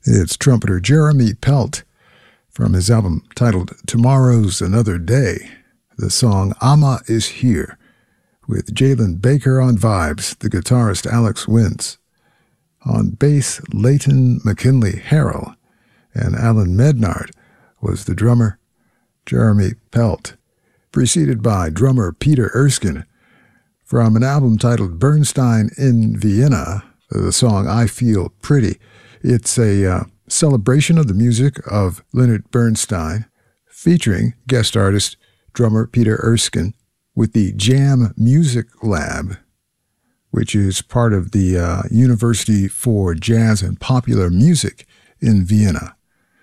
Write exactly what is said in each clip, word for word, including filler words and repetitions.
It's trumpeter Jeremy Pelt from his album titled Tomorrow's Another Day. The song Amma is Here, with Jalen Baker on vibes, the guitarist Alex Wintz. On bass, Leighton McKinley Harrell, and Alan Mednard was the drummer, Jeremy Pelt, preceded by drummer Peter Erskine from an album titled Bernstein in Vienna, the song I Feel Pretty. It's a uh, celebration of the music of Leonard Bernstein, featuring guest artist drummer Peter Erskine with the Jam Music Lab, which is part of the uh, University for Jazz and Popular Music in Vienna.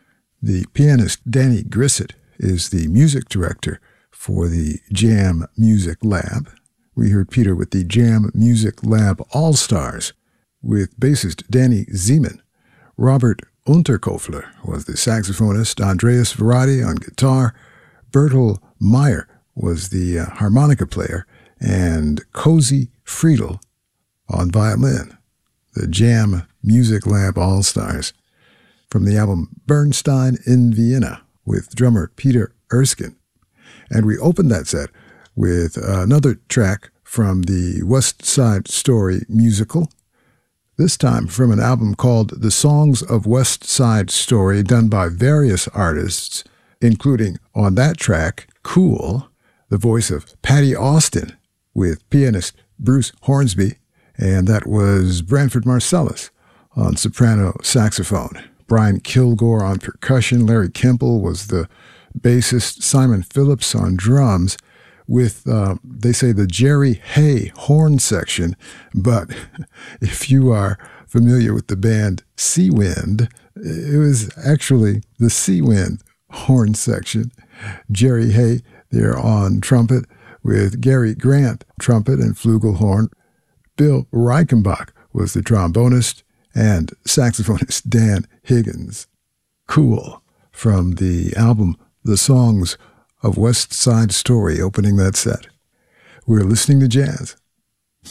The pianist Danny Grissett is the music director for the Jam Music Lab. We heard Peter with the Jam Music Lab All-Stars with bassist Danny Zeman. Robert Unterkofler was the saxophonist, Andreas Verratti on guitar, Bertel Meyer was the uh, harmonica player, and Cozy Friedel on violin. The Jam Music Lab All-Stars from the album Bernstein in Vienna with drummer Peter Erskine. And we opened that set with another track from the West Side Story musical, this time from an album called The Songs of West Side Story, done by various artists, including on that track, Cool, the voice of Patty Austin with pianist Bruce Hornsby, and that was Branford Marsalis on soprano saxophone. Brian Kilgore on percussion, Larry Kemple was the bassist, Simon Phillips on drums, with, uh, they say, the Jerry Hay horn section, but if you are familiar with the band Seawind, it was actually the Seawind horn section. Jerry Hay there on trumpet, with Gary Grant trumpet and flugelhorn. Bill Reichenbach was the trombonist, and saxophonist Dan Higgins. Cool, from the album The Songs of West Side Story, opening that set. We're listening to jazz